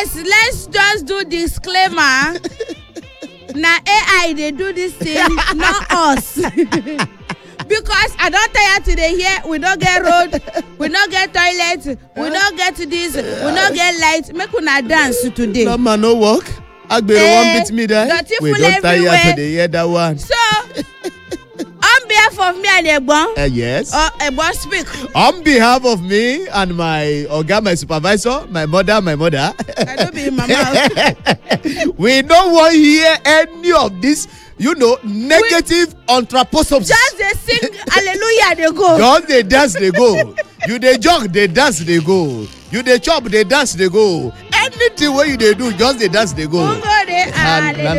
let's just do disclaimer. Now AI they do this thing, not us. Because I don't tell you today here, we don't get road, we don't get toilet, we don't get this, we don't get light. Make una dance today. No man, no work. Agbero one beat me there. We don't tire to hear that one. So, on behalf of me and Egbon. Yes. Egbon speak. On behalf of me and my Oga, my supervisor, my mother. I don't be in my mouth. We don't want to hear any of this, negative anthroposophy. Just they sing hallelujah, they go. Just they dance, they go. You they jog, they dance, they go. You they chop, they dance, they go. Anything what you they do, just they dance, they go.